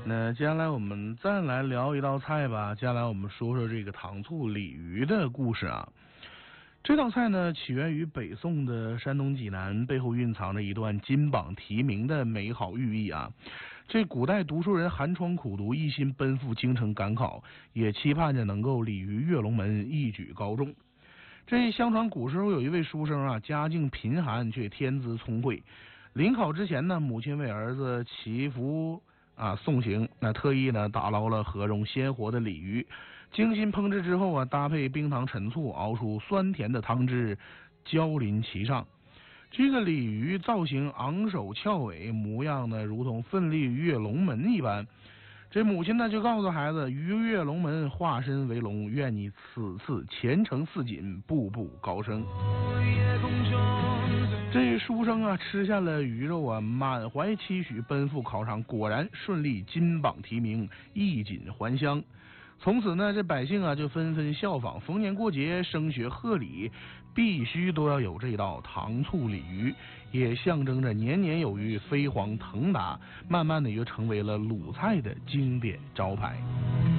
那接下来我们再来聊一道菜吧。接下来我们说说这个糖醋鲤鱼的故事啊。这道菜呢，起源于北宋的山东济南，背后蕴藏着一段金榜题名的美好寓意啊。这古代读书人寒窗苦读，一心奔赴京城赶考，也期盼着能够鲤鱼跃龙门，一举高中。这相传古时候有一位书生啊，家境贫寒却天资聪慧。临考之前呢，母亲为儿子祈福送行，那特意呢打捞了河中鲜活的鲤鱼，精心烹制之后啊，搭配冰糖陈醋，熬出酸甜的汤汁，浇淋其上。这个鲤鱼造型昂首翘尾，模样呢如同奋力跃龙门一般。这母亲呢就告诉孩子，鱼跃龙门，化身为龙，愿你此次前程似锦，步步高升。这书生啊吃下了鱼肉啊，满怀期许奔赴考场，果然顺利金榜题名，衣锦还乡。从此呢，这百姓啊就纷纷效仿，逢年过节升学贺礼，必须都要有这道糖醋鲤鱼，也象征着年年有余，飞黄腾达，慢慢的也就成为了鲁菜的经典招牌。